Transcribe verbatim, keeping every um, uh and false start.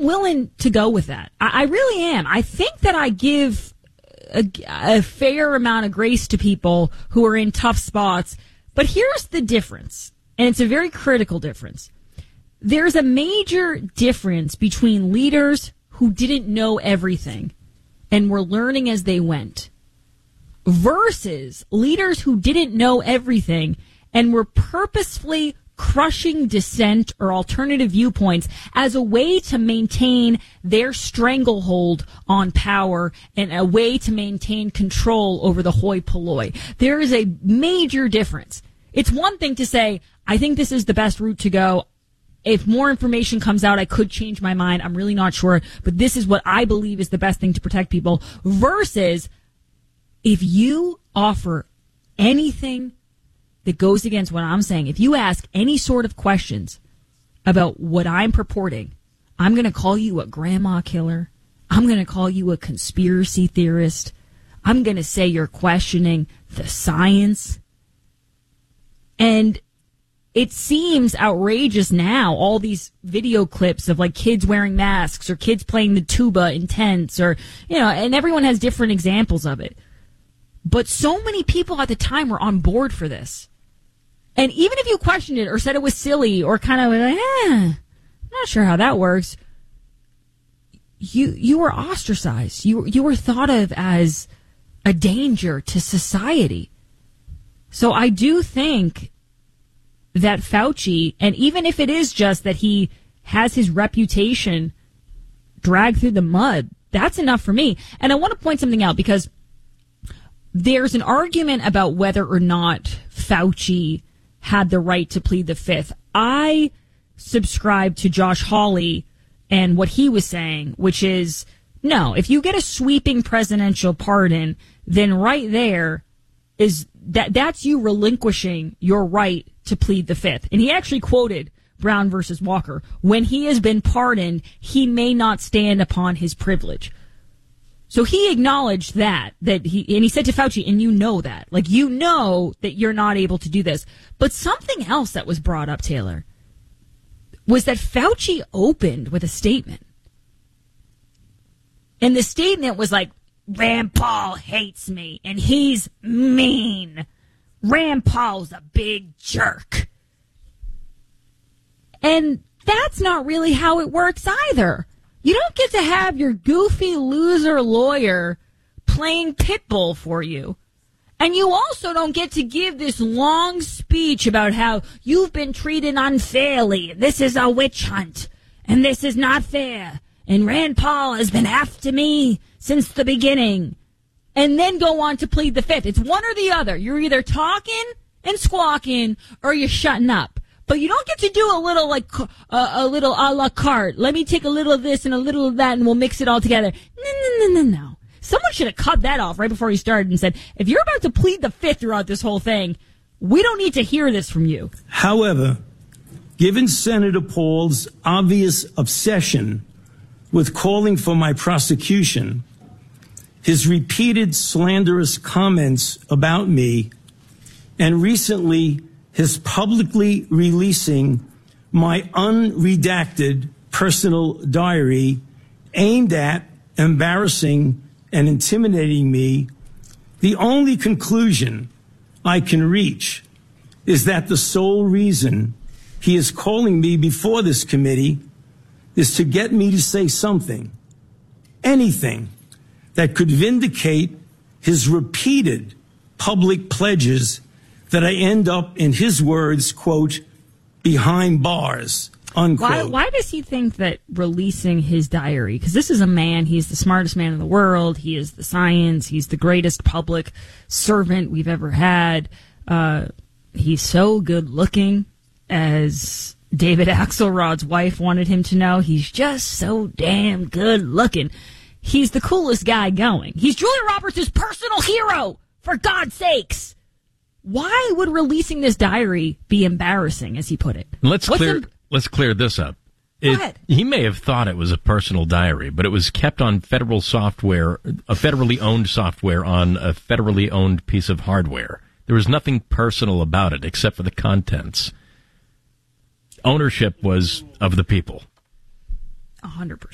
willing to go with that. I, I really am. I think that I give a, a fair amount of grace to people who are in tough spots. But here's the difference, and it's a very critical difference. There's a major difference between leaders who didn't know everything and were learning as they went versus leaders who didn't know everything and were purposefully crushing dissent or alternative viewpoints as a way to maintain their stranglehold on power and a way to maintain control over the hoi polloi. There is a major difference. It's one thing to say, I think this is the best route to go. If more information comes out, I could change my mind. I'm really not sure. But this is what I believe is the best thing to protect people. Versus, if you offer anything that goes against what I'm saying, if you ask any sort of questions about what I'm purporting, I'm going to call you a grandma killer. I'm going to call you a conspiracy theorist. I'm going to say you're questioning the science. And it seems outrageous now, all these video clips of like kids wearing masks or kids playing the tuba in tents or, you know, and everyone has different examples of it. But so many people at the time were on board for this. And even if you questioned it or said it was silly or kind of like, eh, I'm not sure how that works, you you were ostracized. You, you were thought of as a danger to society. So I do think that Fauci, and even if it is just that he has his reputation dragged through the mud, that's enough for me. And I want to point something out because there's an argument about whether or not Fauci had the right to plead the fifth. I subscribe to Josh Hawley and what he was saying, which is, no, if you get a sweeping presidential pardon, then right there is that that's you relinquishing your right to plead the fifth. And he actually quoted Brown versus Walker. When he has been pardoned, he may not stand upon his privilege. So he acknowledged that, that he, and he said to Fauci, and you know that, like, you know that you're not able to do this. But something else that was brought up, Taylor, was that Fauci opened with a statement. And the statement was like, Rand Paul hates me and he's mean. Rand Paul's a big jerk. And that's not really how it works either. You don't get to have your goofy loser lawyer playing pitbull for you. And you also don't get to give this long speech about how you've been treated unfairly. This is a witch hunt. And this is not fair. And Rand Paul has been after me since the beginning. And then go on to plead the fifth. It's one or the other. You're either talking and squawking or you're shutting up. But you don't get to do a little like uh, a little a la carte. Let me take a little of this and a little of that and we'll mix it all together. No, no, no, no, no. Someone should have cut that off right before he started and said, if you're about to plead the fifth throughout this whole thing, we don't need to hear this from you. However, given Senator Paul's obvious obsession with calling for my prosecution, his repeated slanderous comments about me, and recently his publicly releasing my unredacted personal diary aimed at embarrassing and intimidating me, the only conclusion I can reach is that the sole reason he is calling me before this committee is to get me to say something, anything, that could vindicate his repeated public pledges that I end up, in his words, quote, behind bars, unquote. Why, why does he think that releasing his diary, because this is a man, he's the smartest man in the world, he is the science, he's the greatest public servant we've ever had, uh, he's so good looking, as David Axelrod's wife wanted him to know, he's just so damn good looking. He's the coolest guy going. He's Julia Roberts' personal hero, for God's sakes. Why would releasing this diary be embarrassing, as he put it? Let's What's clear em- let's clear this up. Go It, ahead. he may have thought it was a personal diary, but it was kept on federal software, a federally owned software on a federally owned piece of hardware. There was nothing personal about it except for the contents. Ownership was of the people. A hundred percent.